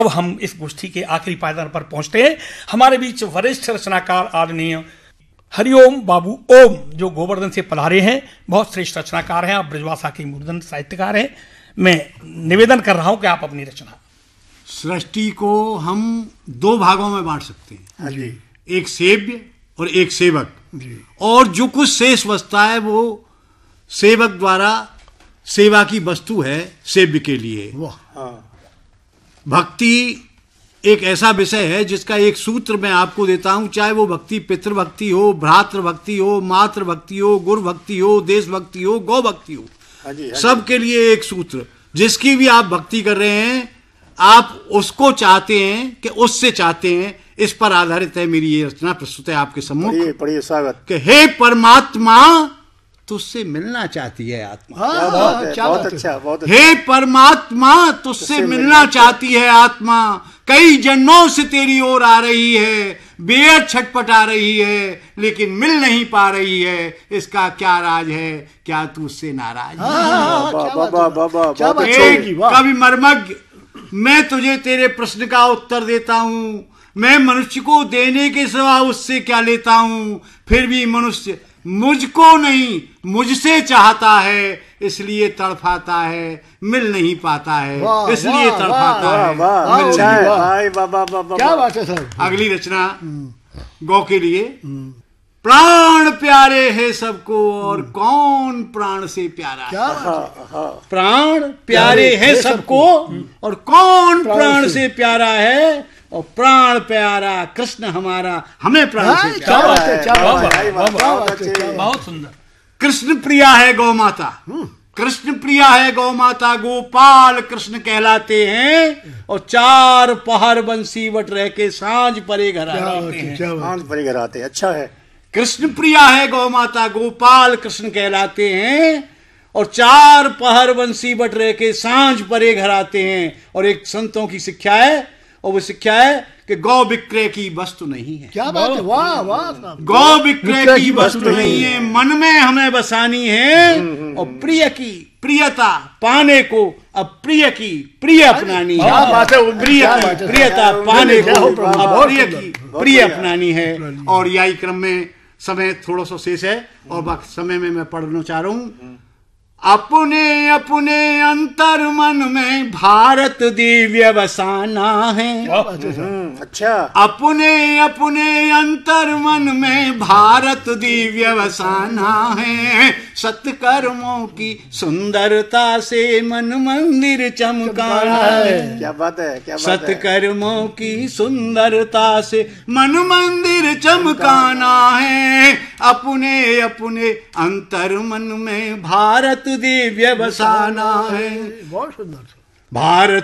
अब हम इस गोष्ठी के आखिरी पायदान पर पहुंचते हैं। हमारे बीच वरिष्ठ रचनाकार आदरणीय हरिओम बाबू ओम, जो गोवर्धन से पधारे हैं, बहुत श्रेष्ठ रचनाकार हैं। आप ब्रजभाषा के मूर्धन साहित्यकार हैं। मैं निवेदन कर रहा हूं कि आप अपनी रचना। सृष्टि को हम दो भागों में बांट सकते हैं, एक सेव्य और एक सेवक। और जो कुछ शेष बचता है वो सेवक द्वारा सेवा की वस्तु है सेव्य के लिए। भक्ति एक ऐसा विषय है जिसका एक सूत्र मैं आपको देता हूं, चाहे वो भक्ति पितृभक्ति हो, भ्रातृ भक्ति हो, मातृ भक्ति हो, गुरु भक्ति हो, देश भक्ति हो, गौ भक्ति हो, सबके लिए एक सूत्र। जिसकी भी आप भक्ति कर रहे हैं, आप उसको चाहते हैं कि उससे चाहते हैं, इस पर आधारित है मेरी ये रचना प्रस्तुत है आपके सम्मुख। पढ़िए स्वागत। कि हे परमात्मा, तुझसे मिलना चाहती है आत्मा। बहुत अच्छा। हे परमात्मा, तुझसे मिलना चाहती है आत्मा, कई जन्मों से तेरी ओर आ रही है, बेहद छटपटा रही है, लेकिन मिल नहीं पा रही है। इसका क्या राज है? क्या तू उससे नाराज है? कवि मर्मज्ञ, मैं तुझे तेरे प्रश्न का उत्तर देता हूं। मैं मनुष्य को देने के सिवा उससे क्या लेता हूं? फिर भी मनुष्य मुझको नहीं मुझसे चाहता है, इसलिए तड़फाता है, मिल नहीं पाता है, इसलिए तड़फाता है। क्या बात है सर। अगली रचना गौ के लिए। प्राण प्यारे है सबको और कौन प्राण से प्यारा है। प्राण प्यारे है सबको और कौन प्राण से प्यारा है, और प्राण प्यारा कृष्ण हमारा, हमें प्राण से प्यारा। बहुत सुंदर। कृष्ण प्रिया है गौ माता, कृष्ण प्रिया है गौ माता, गोपाल कृष्ण कहलाते हैं, और चार पहर बंसी बट रह के सांझ परे घर आते हैं। अच्छा है। कृष्ण प्रिया है गौ माता, गोपाल कृष्ण कहलाते हैं, और चार पहर बंसी बट रह के सांझ परे घर आते हैं। और एक संतों की शिक्षा है, और वो शिक्षा है कि गौ विक्रय की वस्तु नहीं है। क्या बात है। वाह वाह। गौ विक्रय की वस्तु नहीं है, मन में हमें बसानी है, और प्रिय की प्रियता पाने को अप्रिय की प्रिय अपनानी है। प्रियता पाने को अप्रिय की प्रिय अपनानी है। और यही क्रम में समय थोड़ा सा शेष है, और बाकी समय में मैं पढ़ना चाह रहा हूं। अपने अपने अंतर मन में भारत दिव्य बसाना है। अच्छा। अपने अपने अंतर मन में भारत दिव्य बसाना है, सत्कर्मों की सुंदरता से मन मंदिर चमकाना है। क्या बात है। क्या बात है। सत्कर्मों की सुंदरता से मन मंदिर चमकाना है, अपने अपने अंतर मन में भारत दिव्य बसाना है। बहुत सुंदर। भारत